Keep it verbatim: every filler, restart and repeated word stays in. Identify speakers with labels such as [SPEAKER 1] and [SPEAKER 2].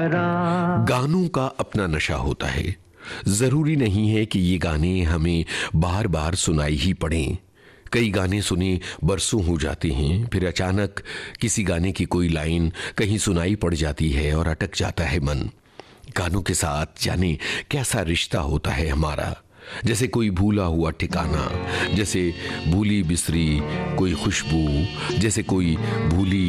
[SPEAKER 1] गानों का अपना नशा होता है। जरूरी नहीं है कि ये गाने हमें बार बार सुनाई ही पड़ें। कई गाने सुने बरसों हो जाते हैं, फिर अचानक किसी गाने की कोई लाइन कहीं सुनाई पड़ जाती है और अटक जाता है मन। गानों के साथ जाने कैसा रिश्ता होता है हमारा, जैसे कोई भूला हुआ ठिकाना, जैसे भूली बिसरी कोई खुशबू, जैसे कोई भूली